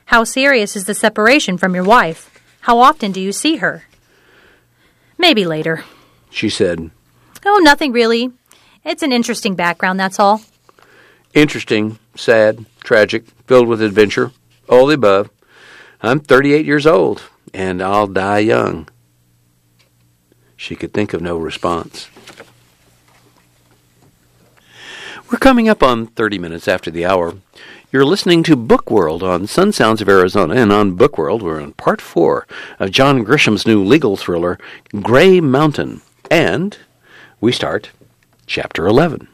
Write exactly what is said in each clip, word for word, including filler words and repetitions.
How serious is the separation from your wife? How often do you see her? Maybe later, she said. Oh, nothing really. It's an interesting background, that's all. Interesting, sad, tragic, filled with adventure, all the above. I'm thirty-eight years old, and I'll die young. She could think of no response. We're coming up on thirty minutes after the hour. You're listening to Book World on Sun Sounds of Arizona, and on Book World, we're on part four of John Grisham's new legal thriller, Gray Mountain. And we start chapter eleven.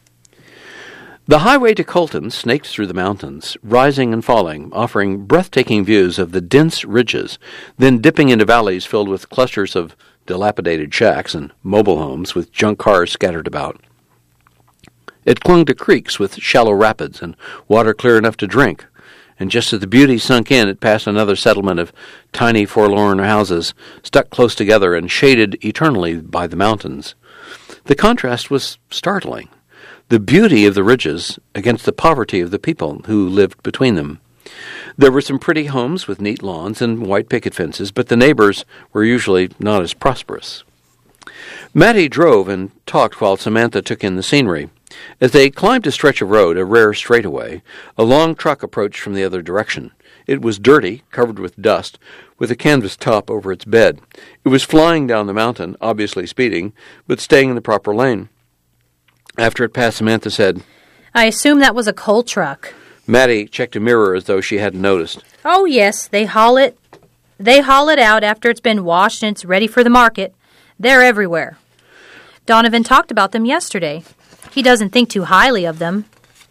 The highway to Colton snaked through the mountains, rising and falling, offering breathtaking views of the dense ridges, then dipping into valleys filled with clusters of dilapidated shacks and mobile homes with junk cars scattered about. It clung to creeks with shallow rapids and water clear enough to drink, and just as the beauty sunk in, it passed another settlement of tiny, forlorn houses stuck close together and shaded eternally by the mountains. The contrast was startling. The beauty of the ridges against the poverty of the people who lived between them. There were some pretty homes with neat lawns and white picket fences, but the neighbors were usually not as prosperous. Mattie drove and talked while Samantha took in the scenery. As they climbed a stretch of road, a rare straightaway, a long truck approached from the other direction. It was dirty, covered with dust, with a canvas top over its bed. It was flying down the mountain, obviously speeding, but staying in the proper lane. After it passed, Samantha said, I assume that was a coal truck. Mattie checked a mirror as though she hadn't noticed. Oh, yes, they haul it. They haul it out after it's been washed and it's ready for the market. They're everywhere. Donovan talked about them yesterday. He doesn't think too highly of them.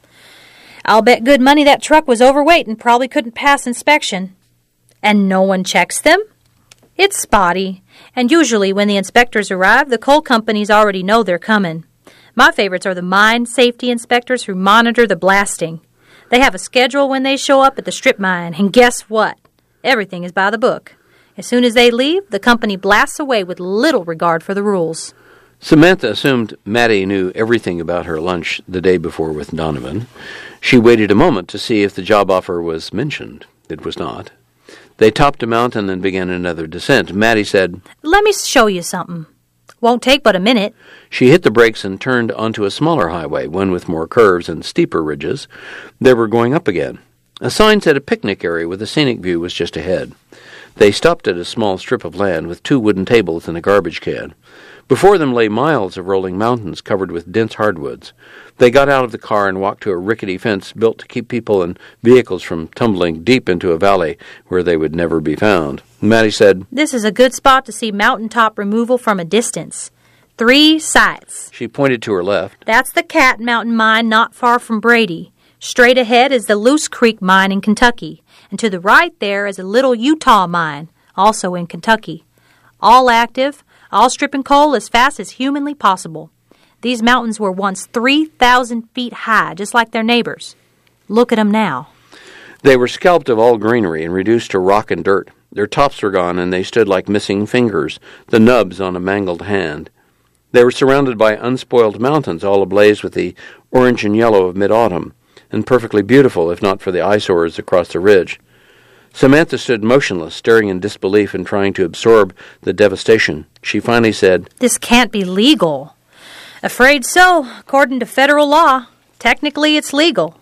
I'll bet good money that truck was overweight and probably couldn't pass inspection. And no one checks them? It's spotty, and usually when the inspectors arrive, the coal companies already know they're coming. My favorites are the mine safety inspectors who monitor the blasting. They have a schedule when they show up at the strip mine, and guess what? Everything is by the book. As soon as they leave, the company blasts away with little regard for the rules. Samantha assumed Mattie knew everything about her lunch the day before with Donovan. She waited a moment to see if the job offer was mentioned. It was not. They topped a mountain and began another descent. Mattie said, Let me show you something. Won't take but a minute. She hit the brakes and turned onto a smaller highway, one with more curves and steeper ridges. They were going up again. A sign said a picnic area with a scenic view was just ahead. They stopped at a small strip of land with two wooden tables and a garbage can. Before them lay miles of rolling mountains covered with dense hardwoods. They got out of the car and walked to a rickety fence built to keep people and vehicles from tumbling deep into a valley where they would never be found. Mattie said, This is a good spot to see mountaintop removal from a distance. Three sites. She pointed to her left. That's the Cat Mountain Mine not far from Brady. Straight ahead is the Loose Creek Mine in Kentucky. And to the right there is a Little Utah Mine, also in Kentucky. All active, all stripping coal as fast as humanly possible. These mountains were once three thousand feet high, just like their neighbors. Look at them now. They were scalped of all greenery and reduced to rock and dirt. Their tops were gone, and they stood like missing fingers, the nubs on a mangled hand. They were surrounded by unspoiled mountains, all ablaze with the orange and yellow of mid-autumn, and perfectly beautiful, if not for the eyesores across the ridge. Samantha stood motionless, staring in disbelief and trying to absorb the devastation. She finally said, This can't be legal. Afraid so, according to federal law. Technically, it's legal.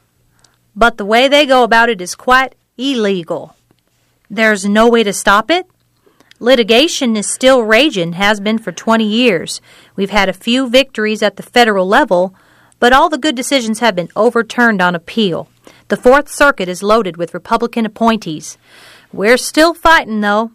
But the way they go about it is quite illegal. There's no way to stop it? Litigation is still raging, has been for twenty years. We've had a few victories at the federal level, but all the good decisions have been overturned on appeal. The Fourth Circuit is loaded with Republican appointees. We're still fighting, though.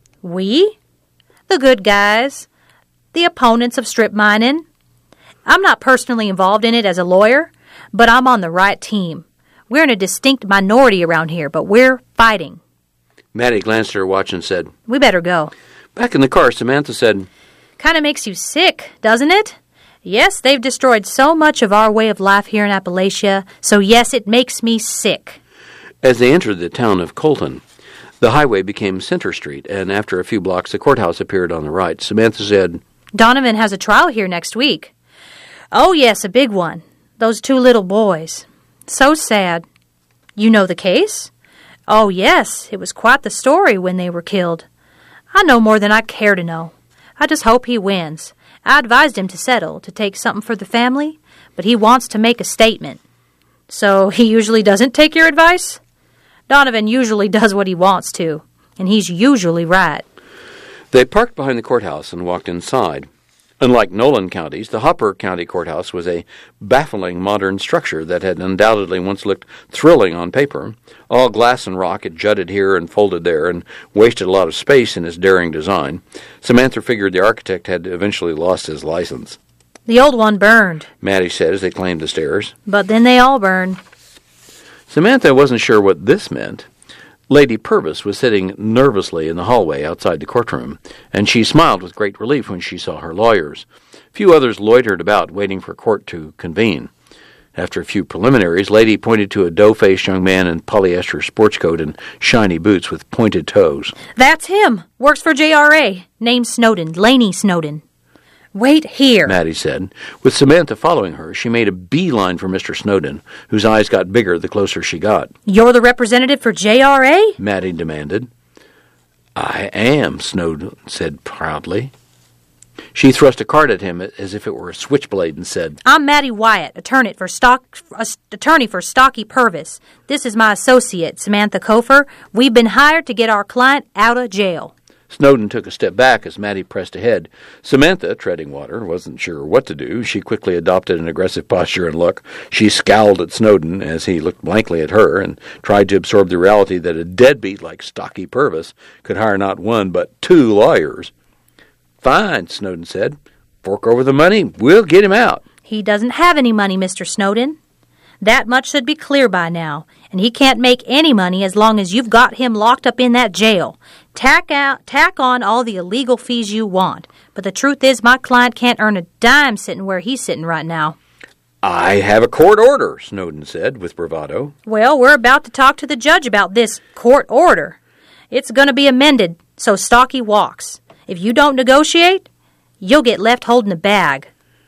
We? The good guys. The opponents of strip mining. I'm not personally involved in it as a lawyer, but I'm on the right team. We're in a distinct minority around here, but we're fighting. Mattie glanced at her watch and said, We better go. Back in the car, Samantha said, Kind of makes you sick, doesn't it? Yes, they've destroyed so much of our way of life here in Appalachia, so yes, it makes me sick. As they entered the town of Colton, the highway became Center Street, and after a few blocks, the courthouse appeared on the right. Samantha said, Donovan has a trial here next week. Oh, yes, a big one. Those two little boys. So sad. You know the case? Oh, yes, it was quite the story when they were killed. I know more than I care to know. I just hope he wins. I advised him to settle, to take something for the family, but he wants to make a statement. So he usually doesn't take your advice? Donovan usually does what he wants to, and he's usually right. They parked behind the courthouse and walked inside. Unlike Nolan counties, the Hopper County Courthouse was a baffling modern structure that had undoubtedly once looked thrilling on paper. All glass and rock, it jutted here and folded there and wasted a lot of space in its daring design. Samantha figured the architect had eventually lost his license. The old one burned, Maddie said as they climbed the stairs. But then they all burn. Samantha wasn't sure what this meant. Lady Purvis was sitting nervously in the hallway outside the courtroom, and she smiled with great relief when she saw her lawyers. A few others loitered about, waiting for court to convene. After a few preliminaries, Lady pointed to a dough-faced young man in polyester sports coat and shiny boots with pointed toes. That's him. Works for J R A. Name's Snowden. Laney Snowden. Wait here, Maddie said. With Samantha following her, she made a beeline for Mister Snowden, whose eyes got bigger the closer she got. You're the representative for J R A? Maddie demanded. I am, Snowden said proudly. She thrust a card at him as if it were a switchblade and said, I'm Maddie Wyatt, attorney for Stock, uh, attorney for Stocky Purvis. This is my associate, Samantha Kofer. We've been hired to get our client out of jail. Snowden took a step back as Maddie pressed ahead. Samantha, treading water, wasn't sure what to do. She quickly adopted an aggressive posture and look. She scowled at Snowden as he looked blankly at her and tried to absorb the reality that a deadbeat like Stocky Purvis could hire not one but two lawyers. Fine, Snowden said. Fork over the money. We'll get him out. He doesn't have any money, Mister Snowden. That much should be clear by now, and he can't make any money as long as you've got him locked up in that jail. Tack out, tack on all the illegal fees you want, but the truth is my client can't earn a dime sitting where he's sitting right now. I have a court order, Snowden said with bravado. Well, we're about to talk to the judge about this court order. It's going to be amended so Stocky walks. If you don't negotiate, you'll get left holding the bag.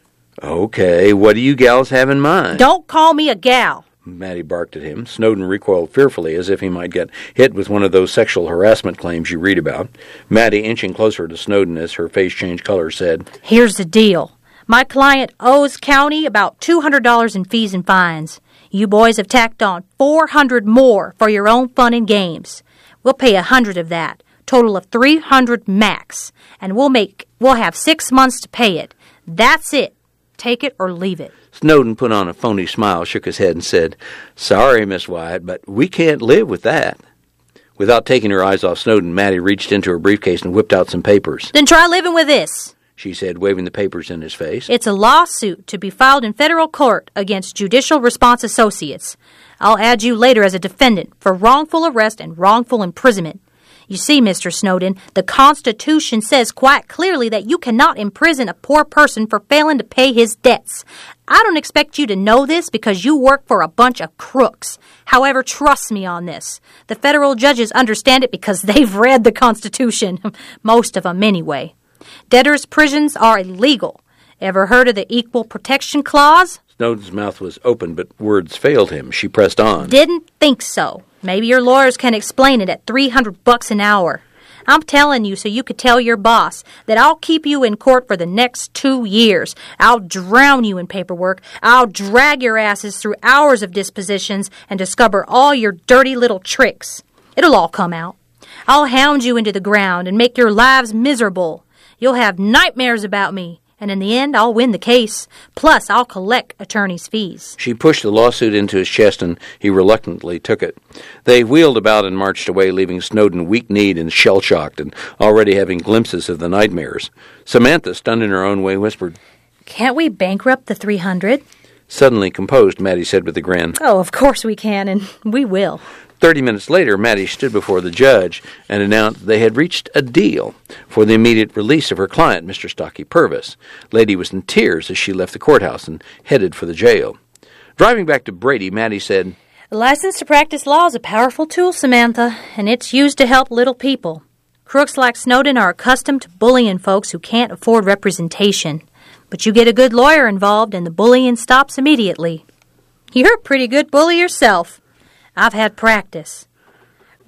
Okay, what do you gals have in mind? Don't call me a gal. Maddie barked at him. Snowden recoiled fearfully as if he might get hit with one of those sexual harassment claims you read about. Maddie, inching closer to Snowden as her face changed color, said, Here's the deal. My client owes county about two hundred dollars in fees and fines. You boys have tacked on four hundred dollars more for your own fun and games. We'll pay one hundred dollars of that, total of three hundred dollars max, and we'll make we'll have six months to pay it. That's it. Take it or leave it. Snowden put on a phony smile, shook his head, and said, Sorry, Miss Wyatt, but we can't live with that. Without taking her eyes off Snowden, Maddie reached into her briefcase and whipped out some papers. Then try living with this, she said, waving the papers in his face. It's a lawsuit to be filed in federal court against Judicial Response Associates. I'll add you later as a defendant for wrongful arrest and wrongful imprisonment. You see, Mister Snowden, the Constitution says quite clearly that you cannot imprison a poor person for failing to pay his debts. I don't expect you to know this because you work for a bunch of crooks. However, trust me on this. The federal judges understand it because they've read the Constitution. Most of them, anyway. Debtors' prisons are illegal. Ever heard of the Equal Protection Clause? Snowden's mouth was open, but words failed him. She pressed on. Didn't think so. Maybe your lawyers can explain it at three hundred bucks an hour. I'm telling you so you could tell your boss that I'll keep you in court for the next two years. I'll drown you in paperwork. I'll drag your asses through hours of dispositions and discover all your dirty little tricks. It'll all come out. I'll hound you into the ground and make your lives miserable. You'll have nightmares about me. And in the end, I'll win the case. Plus, I'll collect attorney's fees. She pushed the lawsuit into his chest, and he reluctantly took it. They wheeled about and marched away, leaving Snowden weak-kneed and shell-shocked and already having glimpses of the nightmares. Samantha, stunned in her own way, whispered, Can't we bankrupt the three hundred? Suddenly composed, Maddie said with a grin. Oh, of course we can, and we will. Thirty minutes later, Maddie stood before the judge and announced they had reached a deal for the immediate release of her client, Mister Stocky Purvis. Lady was in tears as she left the courthouse and headed for the jail. Driving back to Brady, Maddie said, The license to practice law is a powerful tool, Samantha, and it's used to help little people. Crooks like Snowden are accustomed to bullying folks who can't afford representation. But you get a good lawyer involved and the bullying stops immediately. You're a pretty good bully yourself. I've had practice.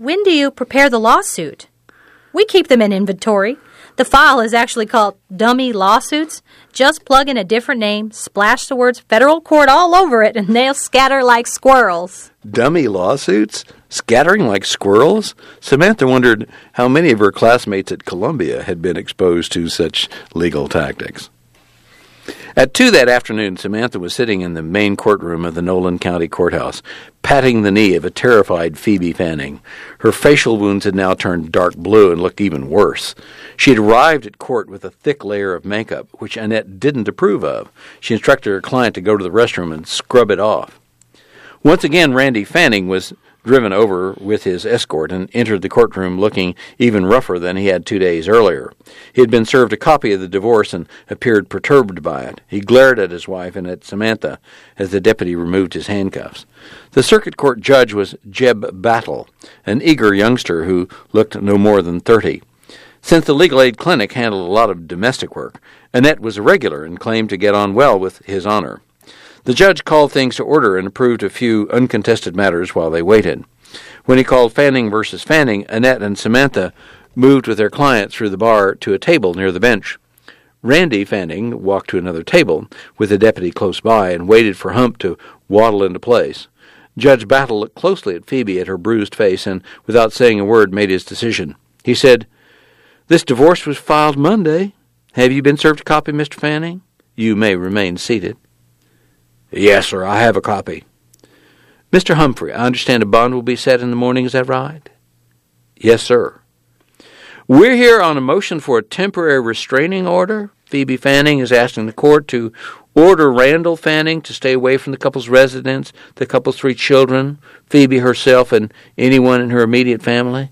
When do you prepare the lawsuit? We keep them in inventory. The file is actually called Dummy Lawsuits. Just plug in a different name, splash the words federal court all over it, and they'll scatter like squirrels. Dummy lawsuits? Scattering like squirrels? Samantha wondered how many of her classmates at Columbia had been exposed to such legal tactics. At two that afternoon, Samantha was sitting in the main courtroom of the Nolan County Courthouse, patting the knee of a terrified Phoebe Fanning. Her facial wounds had now turned dark blue and looked even worse. She had arrived at court with a thick layer of makeup, which Annette didn't approve of. She instructed her client to go to the restroom and scrub it off. Once again, Randy Fanning was driven over with his escort and entered the courtroom looking even rougher than he had two days earlier. He had been served a copy of the divorce and appeared perturbed by it. He glared at his wife and at Samantha as the deputy removed his handcuffs. The circuit court judge was Jeb Battle, an eager youngster who looked no more than thirty. Since the legal aid clinic handled a lot of domestic work, Annette was a regular and claimed to get on well with his honor. The judge called things to order and approved a few uncontested matters while they waited. When he called Fanning versus Fanning, Annette and Samantha moved with their client through the bar to a table near the bench. Randy Fanning walked to another table with the deputy close by and waited for Hump to waddle into place. Judge Battle looked closely at Phoebe at her bruised face and, without saying a word, made his decision. He said, "This divorce was filed Monday. Have you been served a copy, Mister Fanning? You may remain seated." "Yes, sir, I have a copy." "Mister Humphrey, I understand a bond will be set in the morning, is that right?" "Yes, sir." "We're here on a motion for a temporary restraining order. Phoebe Fanning is asking the court to order Randall Fanning to stay away from the couple's residence, the couple's three children, Phoebe herself, and anyone in her immediate family.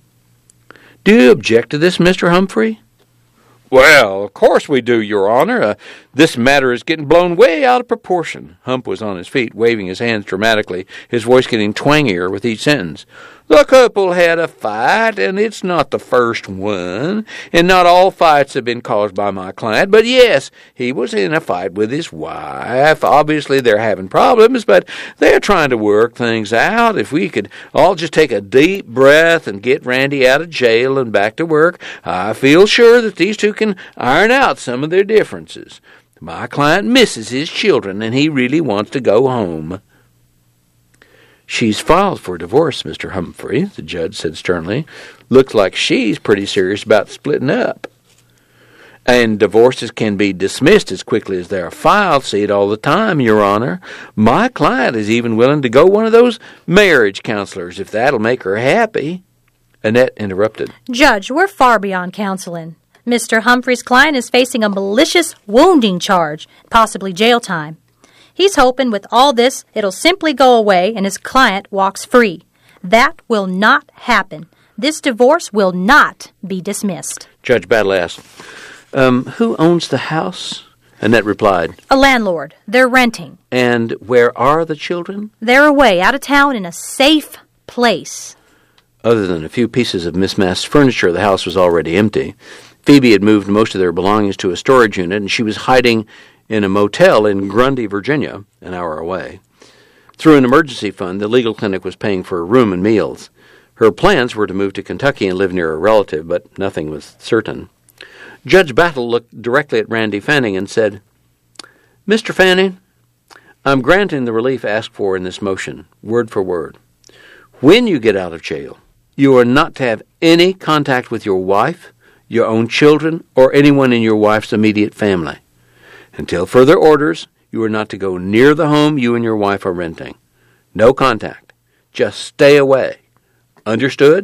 Do you object to this, Mister Humphrey?" "Well, of course we do, Your Honor. Uh, this matter is getting blown way out of proportion." Hump was on his feet, waving his hands dramatically, his voice getting twangier with each sentence. "The couple had a fight, and it's not the first one, and not all fights have been caused by my client, but yes, he was in a fight with his wife. Obviously, they're having problems, but they're trying to work things out. If we could all just take a deep breath and get Randy out of jail and back to work, I feel sure that these two can iron out some of their differences. My client misses his children, and he really wants to go home." "She's filed for divorce, Mister Humphrey," the judge said sternly. "Looks like she's pretty serious about splitting up." "And divorces can be dismissed as quickly as they're filed. See it all the time, Your Honor. My client is even willing to go one of those marriage counselors if that'll make her happy." Annette interrupted. "Judge, we're far beyond counseling. Mister Humphrey's client is facing a malicious wounding charge, possibly jail time. He's hoping with all this it'll simply go away and his client walks free. That will not happen. This divorce will not be dismissed." Judge Battle asked, um, "Who owns the house?" Annette replied, "A landlord. They're renting." "And where are the children?" "They're away, out of town, in a safe place." Other than a few pieces of mismatched furniture, the house was already empty. Phoebe had moved most of their belongings to a storage unit, and she was hiding in a motel in Grundy, Virginia, an hour away. Through an emergency fund, the legal clinic was paying for a room and meals. Her plans were to move to Kentucky and live near a relative, but nothing was certain. Judge Battle looked directly at Randy Fanning and said, "Mister Fanning, I'm granting the relief asked for in this motion, word for word. When you get out of jail, you are not to have any contact with your wife, your own children, or anyone in your wife's immediate family. Until further orders, you are not to go near the home you and your wife are renting. No contact. Just stay away. Understood?"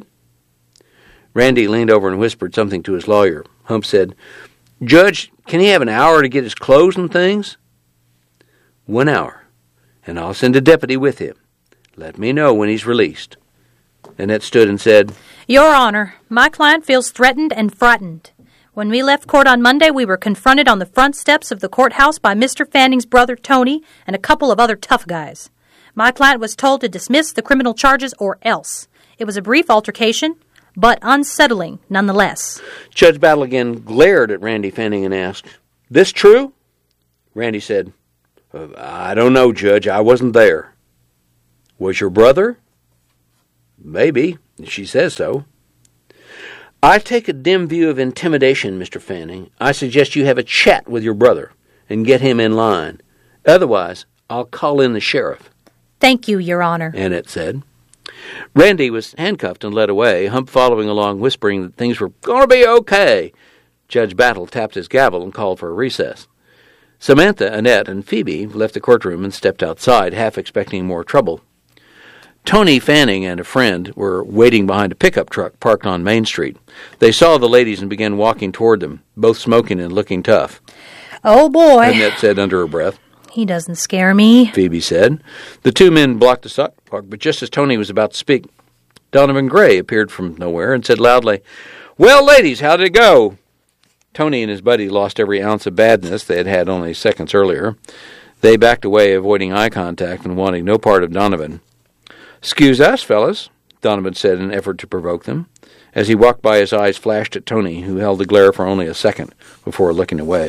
Randy leaned over and whispered something to his lawyer. Hump said, "Judge, can he have an hour to get his clothes and things?" "One hour, and I'll send a deputy with him. Let me know when he's released." Annette stood and said, "Your Honor, my client feels threatened and frightened. When we left court on Monday, we were confronted on the front steps of the courthouse by Mister Fanning's brother, Tony, and a couple of other tough guys. My client was told to dismiss the criminal charges or else. It was a brief altercation, but unsettling nonetheless." Judge Battle again glared at Randy Fanning and asked, "This true?" Randy said, "I don't know, Judge. I wasn't there." "Was your brother?" Maybe. She says so. I take a dim view of intimidation, Mister Fanning. I suggest you have a chat with your brother and get him in line. Otherwise, I'll call in the sheriff. Thank you, Your Honor, Annette said. Randy was handcuffed and led away, Hump following along, whispering that things were going to be okay. Judge Battle tapped his gavel and called for a recess. Samantha, Annette, and Phoebe left the courtroom and stepped outside, half expecting more trouble. Tony Fanning and a friend were waiting behind a pickup truck parked on Main Street. They saw the ladies and began walking toward them, both smoking and looking tough. Oh, boy, Annette said under her breath. He doesn't scare me, Phoebe said. The two men blocked the sidewalk, but just as Tony was about to speak, Donovan Gray appeared from nowhere and said loudly, "Well, ladies, how did it go?" Tony and his buddy lost every ounce of badness they had had only seconds earlier. They backed away, avoiding eye contact and wanting no part of Donovan. "'Excuse us, fellas," Donovan said in an effort to provoke them. As he walked by, his eyes flashed at Tony, who held the glare for only a second before looking away.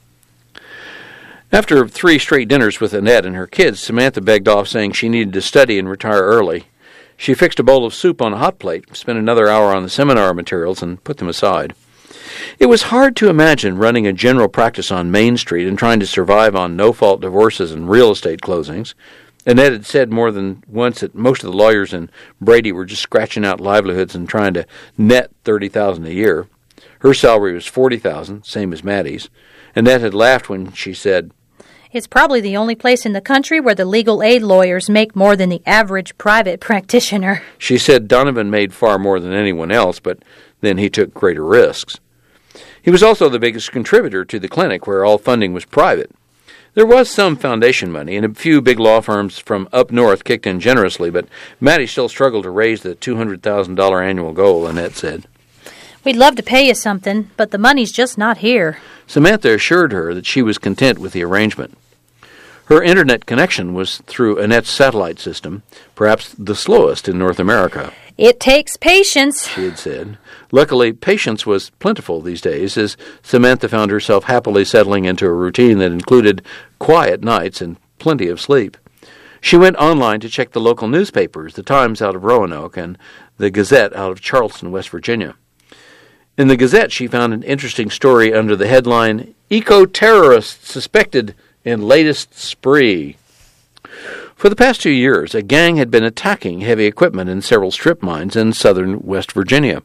After three straight dinners with Annette and her kids, Samantha begged off, saying she needed to study and retire early. She fixed a bowl of soup on a hot plate, spent another hour on the seminar materials, and put them aside. It was hard to imagine running a general practice on Main Street and trying to survive on no-fault divorces and real estate closings. Annette had said more than once that most of the lawyers in Brady were just scratching out livelihoods and trying to net thirty thousand dollars a year. Her salary was forty thousand dollars, same as Maddie's. Annette had laughed when she said, "It's probably the only place in the country where the legal aid lawyers make more than the average private practitioner." She said Donovan made far more than anyone else, but then he took greater risks. He was also the biggest contributor to the clinic, where all funding was private. There was some foundation money, and a few big law firms from up north kicked in generously, but Maddie still struggled to raise the two hundred thousand dollars annual goal, Annette said. "We'd love to pay you something, but the money's just not here." Samantha assured her that she was content with the arrangement. Her internet connection was through Annette's satellite system, perhaps the slowest in North America. "It takes patience," she had said. Luckily, patience was plentiful these days, as Samantha found herself happily settling into a routine that included quiet nights and plenty of sleep. She went online to check the local newspapers, the Times out of Roanoke and the Gazette out of Charleston, West Virginia. In the Gazette, she found an interesting story under the headline, "Eco-Terrorists Suspected in Latest Spree." For the past two years, a gang had been attacking heavy equipment in several strip mines in southern West Virginia.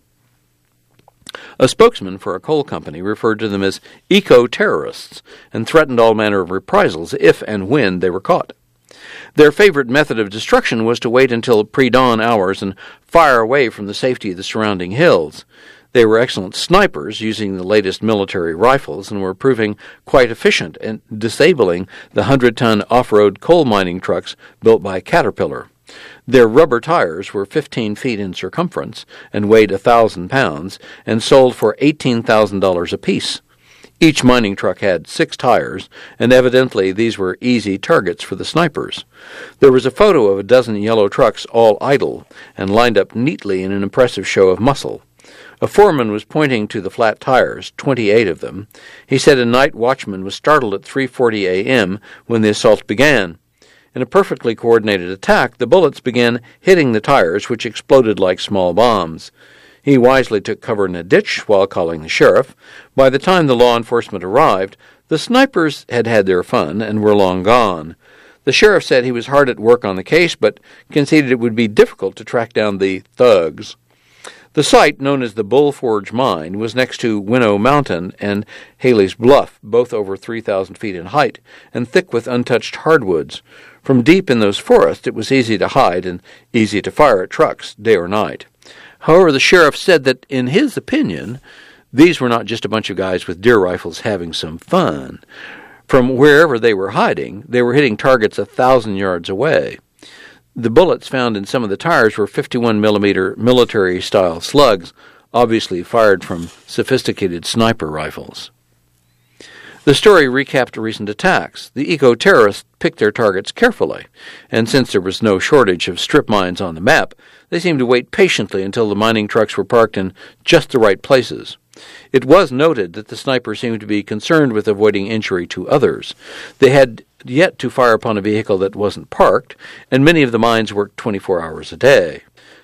A spokesman for a coal company referred to them as eco-terrorists and threatened all manner of reprisals if and when they were caught. Their favorite method of destruction was to wait until pre-dawn hours and fire away from the safety of the surrounding hills. They were excellent snipers, using the latest military rifles, and were proving quite efficient in disabling the hundred-ton off-road coal mining trucks built by Caterpillar. Their rubber tires were fifteen feet in circumference and weighed a thousand pounds and sold for eighteen thousand dollars apiece. Each mining truck had six tires, and evidently these were easy targets for the snipers. There was a photo of a dozen yellow trucks all idle and lined up neatly in an impressive show of muscle. A foreman was pointing to the flat tires, twenty-eight of them. He said a night watchman was startled at three forty a.m. when the assault began. In a perfectly coordinated attack, the bullets began hitting the tires, which exploded like small bombs. He wisely took cover in a ditch while calling the sheriff. By the time the law enforcement arrived, the snipers had had their fun and were long gone. The sheriff said he was hard at work on the case, but conceded it would be difficult to track down the thugs. The site, known as the Bull Forge Mine, was next to Winnow Mountain and Haley's Bluff, both over three thousand feet in height and thick with untouched hardwoods. From deep in those forests, it was easy to hide and easy to fire at trucks, day or night. However, the sheriff said that, in his opinion, these were not just a bunch of guys with deer rifles having some fun. From wherever they were hiding, they were hitting targets a thousand yards away. The bullets found in some of the tires were fifty-one millimeter military-style slugs, obviously fired from sophisticated sniper rifles. The story recapped recent attacks. The eco-terrorists picked their targets carefully, and since there was no shortage of strip mines on the map, they seemed to wait patiently until the mining trucks were parked in just the right places. It was noted that the snipers seemed to be concerned with avoiding injury to others. They had yet to fire upon a vehicle that wasn't parked, and many of the mines worked twenty-four hours a day.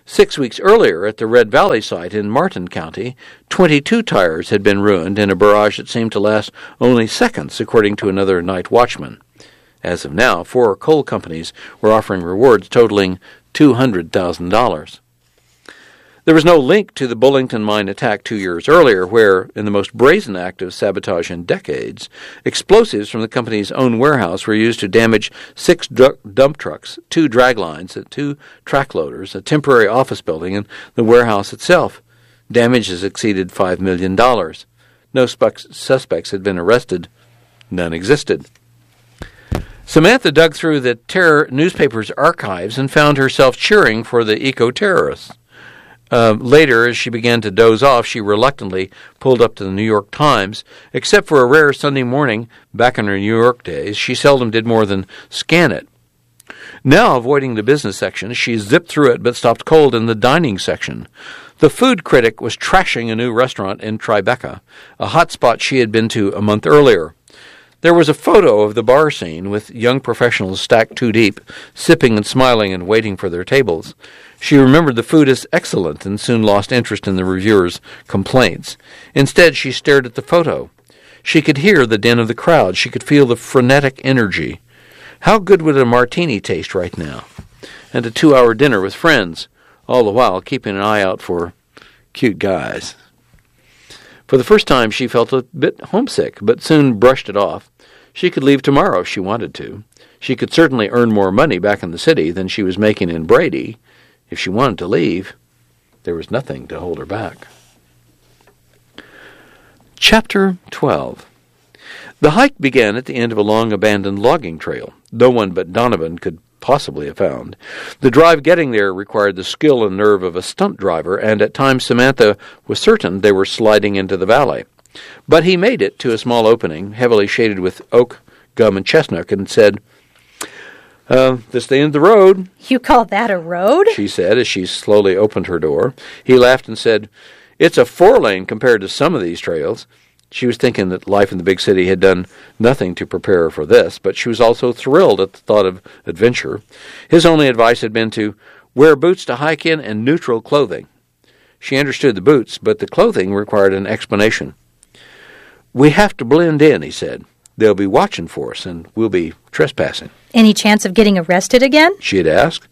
Six weeks earlier, at the Red Valley site in Martin County, twenty-two tires had been ruined in a barrage that seemed to last only seconds, according to another night watchman. As of now, four coal companies were offering rewards totaling two hundred thousand dollars. There was no link to the Bullington mine attack two years earlier, where, in the most brazen act of sabotage in decades, explosives from the company's own warehouse were used to damage six dr- dump trucks, two drag lines, two track loaders, a temporary office building, and the warehouse itself. Damages exceeded five million dollars. No spe- suspects had been arrested. None existed. Samantha dug through the terror newspaper's archives and found herself cheering for the eco-terrorists. Uh, later, as she began to doze off, she reluctantly pulled up to the New York Times. Except for a rare Sunday morning, back in her New York days, she seldom did more than scan it. Now, avoiding the business section, she zipped through it but stopped cold in the dining section. The food critic was trashing a new restaurant in Tribeca, a hot spot she had been to a month earlier. There was a photo of the bar scene with young professionals stacked two deep, sipping and smiling and waiting for their tables. She remembered the food as excellent and soon lost interest in the reviewers' complaints. Instead, she stared at the photo. She could hear the din of the crowd. She could feel the frenetic energy. How good would a martini taste right now? And a two-hour dinner with friends, all the while keeping an eye out for cute guys. For the first time, she felt a bit homesick, but soon brushed it off. She could leave tomorrow if she wanted to. She could certainly earn more money back in the city than she was making in Brady. If she wanted to leave, there was nothing to hold her back. Chapter twelve. The hike began at the end of a long abandoned logging trail. No one but Donovan could possibly have found. The drive getting there required the skill and nerve of a stunt driver, and at times Samantha was certain they were sliding into the valley. But he made it to a small opening, heavily shaded with oak, gum, and chestnut, and said, uh, this the end of the road. You call that a road? She said as she slowly opened her door. He laughed and said, it's a four-lane compared to some of these trails. She was thinking that life in the big city had done nothing to prepare her for this, but she was also thrilled at the thought of adventure. His only advice had been to wear boots to hike in and neutral clothing. She understood the boots, but the clothing required an explanation. We have to blend in, he said. They'll be watching for us, and we'll be trespassing. Any chance of getting arrested again? She had asked.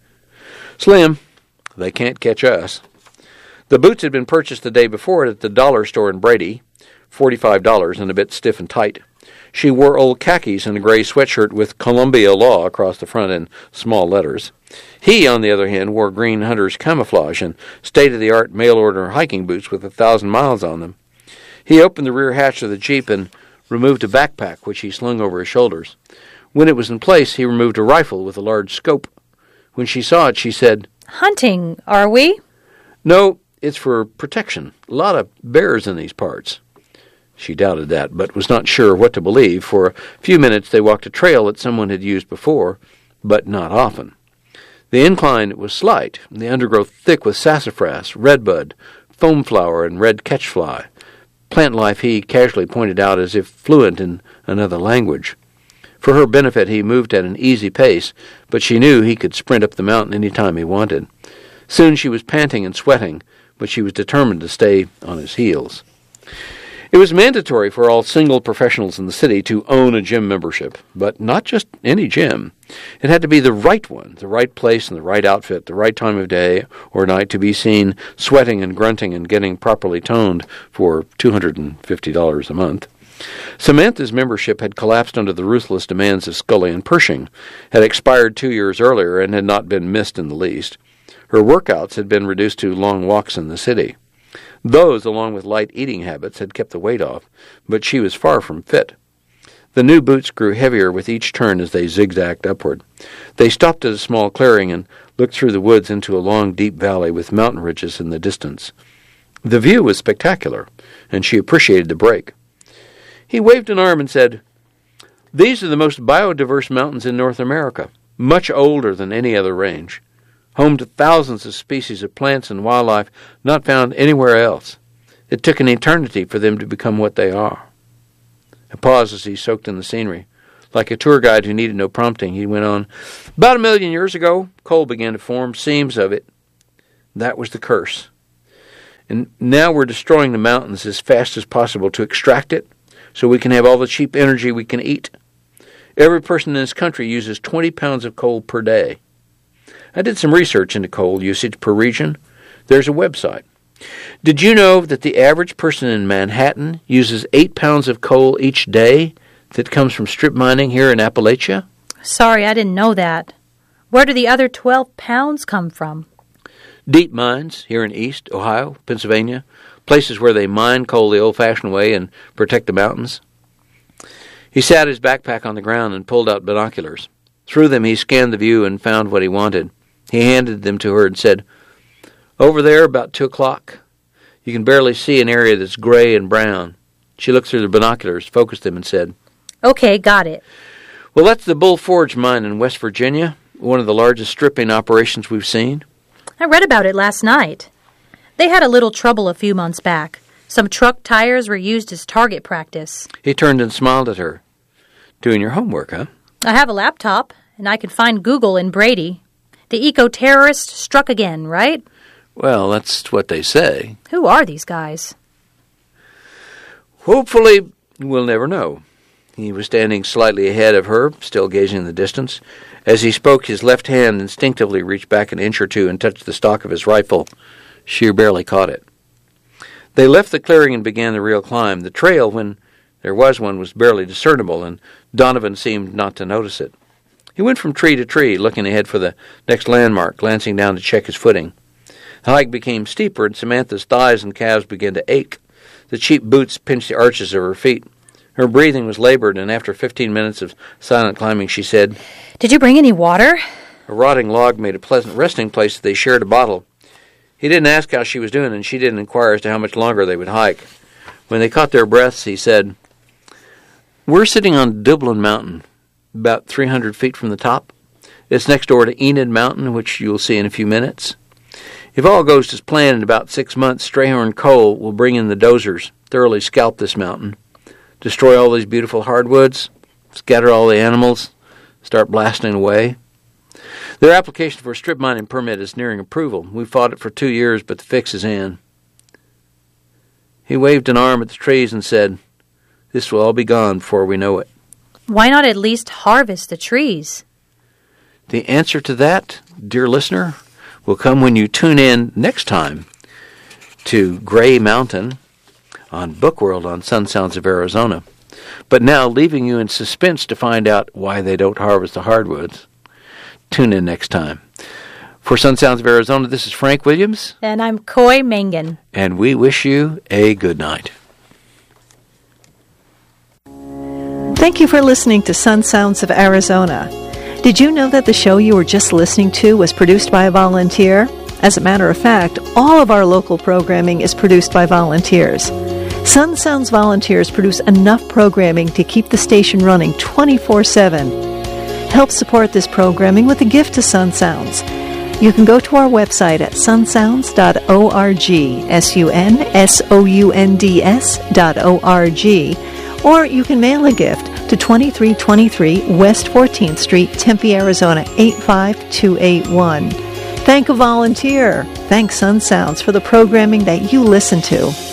Slim. They can't catch us. The boots had been purchased the day before at the dollar store in Brady, forty-five dollars and a bit stiff and tight. She wore old khakis and a gray sweatshirt with Columbia Law across the front in small letters. He, on the other hand, wore green hunter's camouflage and state-of-the-art mail-order hiking boots with a thousand miles on them. He opened the rear hatch of the Jeep and removed a backpack, which he slung over his shoulders. When it was in place, he removed a rifle with a large scope. When she saw it, she said, Hunting, are we? No, it's for protection. A lot of bears in these parts. She doubted that, but was not sure what to believe. For a few minutes they walked a trail that someone had used before, but not often. The incline was slight, the undergrowth thick with sassafras, redbud, foamflower, and red catchfly. Plant life he casually pointed out as if fluent in another language. For her benefit he moved at an easy pace, but she knew he could sprint up the mountain any time he wanted. Soon she was panting and sweating, but she was determined to stay on his heels. It was mandatory for all single professionals in the city to own a gym membership, but not just any gym. It had to be the right one, the right place and the right outfit, the right time of day or night to be seen sweating and grunting and getting properly toned for two hundred fifty dollars a month. Samantha's membership had collapsed under the ruthless demands of Scully and Pershing, had expired two years earlier, and had not been missed in the least. Her workouts had been reduced to long walks in the city. Those, along with light eating habits, had kept the weight off, but she was far from fit. The new boots grew heavier with each turn as they zigzagged upward. They stopped at a small clearing and looked through the woods into a long, deep valley with mountain ridges in the distance. The view was spectacular, and she appreciated the break. He waved an arm and said, These are the most biodiverse mountains in North America, much older than any other range. Home to thousands of species of plants and wildlife not found anywhere else. It took an eternity for them to become what they are. A pause as he soaked in the scenery. Like a tour guide who needed no prompting, he went on, About a million years ago, coal began to form seams of it. That was the curse. And now we're destroying the mountains as fast as possible to extract it so we can have all the cheap energy we can eat. Every person in this country uses twenty pounds of coal per day. I did some research into coal usage per region. There's a website. Did you know that the average person in Manhattan uses eight pounds of coal each day that comes from strip mining here in Appalachia? Sorry, I didn't know that. Where do the other twelve pounds come from? Deep mines here in East, Ohio, Pennsylvania, places where they mine coal the old-fashioned way and protect the mountains. He sat his backpack on the ground and pulled out binoculars. Through them he scanned the view and found what he wanted. He handed them to her and said, "Over there, about two o'clock, you can barely see an area that's gray and brown." She looked through the binoculars, focused them, and said, "Okay, got it." "Well, that's the Bull Forge mine in West Virginia, one of the largest stripping operations we've seen." I read about it last night. They had a little trouble a few months back. Some truck tires were used as target practice. He turned and smiled at her. "Doing your homework, huh?" I have a laptop, and I can find Google in Brady. The eco-terrorist struck again, right? Well, that's what they say. Who are these guys? Hopefully, we'll never know. He was standing slightly ahead of her, still gazing in the distance. As he spoke, his left hand instinctively reached back an inch or two and touched the stock of his rifle. She barely caught it. They left the clearing and began the real climb. The trail, when there was one, was barely discernible, and Donovan seemed not to notice it. He went from tree to tree, looking ahead for the next landmark, glancing down to check his footing. The hike became steeper, and Samantha's thighs and calves began to ache. The cheap boots pinched the arches of her feet. Her breathing was labored, and after fifteen minutes of silent climbing, she said, "Did you bring any water?" A rotting log made a pleasant resting place that they shared a bottle. He didn't ask how she was doing, and she didn't inquire as to how much longer they would hike. When they caught their breaths, he said, "We're sitting on Dublin Mountain, about three hundred feet from the top. It's next door to Enid Mountain, which you'll see in a few minutes. If all goes as planned, in about six months, Strayhorn Coal will bring in the dozers, thoroughly scalp this mountain, destroy all these beautiful hardwoods, scatter all the animals, start blasting away. Their application for a strip mining permit is nearing approval. We've fought it for two years, but the fix is in." He waved an arm at the trees and said, "This will all be gone before we know it." Why not at least harvest the trees? The answer to that, dear listener, will come when you tune in next time to Gray Mountain on Bookworld on Sun Sounds of Arizona. But now, leaving you in suspense to find out why they don't harvest the hardwoods, tune in next time. For Sun Sounds of Arizona, this is Frank Williams. And I'm Coy Mangan. And we wish you a good night. Thank you for listening to Sun Sounds of Arizona. Did you know that the show you were just listening to was produced by a volunteer? As a matter of fact, all of our local programming is produced by volunteers. Sun Sounds volunteers produce enough programming to keep the station running twenty-four seven. Help support this programming with a gift to Sun Sounds. You can go to our website at sun sounds dot org, S U N S O U N D S dot O R G, or you can mail a gift to twenty-three twenty-three West fourteenth Street, Tempe, Arizona, eight five two eight one. Thank a volunteer. Thank Sun Sounds for the programming that you listen to.